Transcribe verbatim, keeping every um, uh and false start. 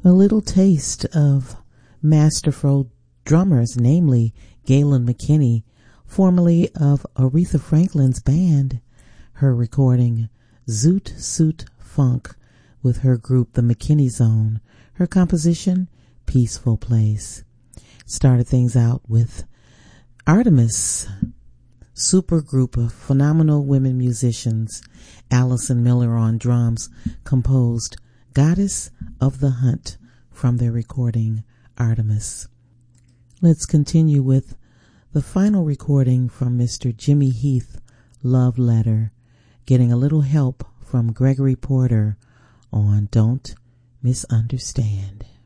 A little taste of masterful drummers, namely Galen McKinney, formerly of Aretha Franklin's band. Her recording Zoot Suit Funk with her group The McKinney Zone. Her composition Peaceful Place. Started things out with Artemis, super group of phenomenal women musicians. Allison Miller on drums composed Goddess of the Hunt from their recording Artemis. Let's continue with the final recording from Mister Jimmy Heath, Love Letter, getting a little help from Gregory Porter on Don't Misunderstand.